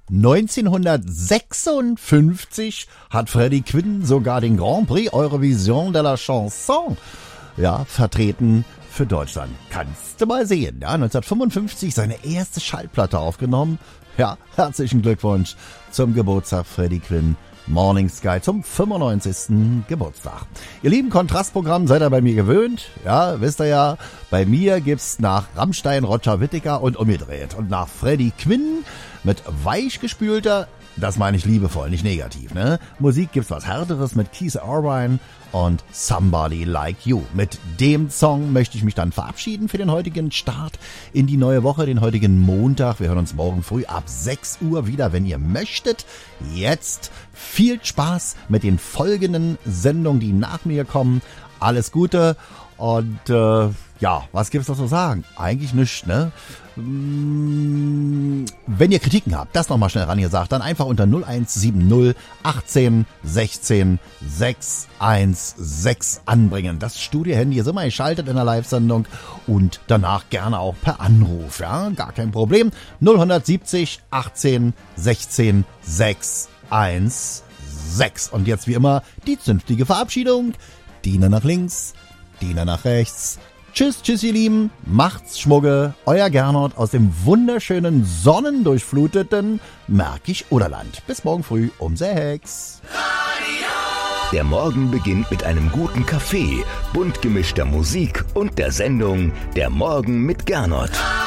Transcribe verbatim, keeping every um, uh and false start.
neunzehnhundertsechsundfünfzig hat Freddie Quinn sogar den Grand Prix Eurovision de la Chanson ja, vertreten für Deutschland. Kannst du mal sehen. Ja, neunzehnhundertfünfundfünfzig seine erste Schallplatte aufgenommen. Ja, herzlichen Glückwunsch zum Geburtstag Freddie Quinn. Morning Sky zum fünfundneunzigsten Geburtstag. Ihr lieben Kontrastprogramm, seid ihr bei mir gewöhnt? Ja, wisst ihr ja, bei mir gibt's nach Rammstein Roger Whittaker und umgedreht. Und nach Freddie Quinn mit weichgespülter, das meine ich liebevoll, nicht negativ, ne? Musik gibt's was Härteres mit Keith Urban und Somebody Like You. Mit dem Song möchte ich mich dann verabschieden für den heutigen Start in die neue Woche, den heutigen Montag. Wir hören uns morgen früh ab sechs Uhr wieder, wenn ihr möchtet. Jetzt viel Spaß mit den folgenden Sendungen, die nach mir kommen. Alles Gute und äh, ja, was gibt's noch zu sagen? Eigentlich nichts, ne? Wenn ihr Kritiken habt, das nochmal schnell rangesagt, dann einfach unter null eins sieben null achtzehn sechzehn sechshundertsechzehn anbringen. Das Studio-Handy ist immer geschaltet in der Live-Sendung und danach gerne auch per Anruf, ja, gar kein Problem. null siebzig achtzehn sechzehn sechshundertsechzehn. Und jetzt wie immer die zünftige Verabschiedung. Diener nach links, Diener nach rechts. Tschüss, tschüss ihr Lieben, macht's Schmugge, euer Gernot aus dem wunderschönen, sonnendurchfluteten Märkisch-Oderland. Bis morgen früh um sechs. Der Morgen beginnt mit einem guten Kaffee, bunt gemischter Musik und der Sendung Der Morgen mit Gernot.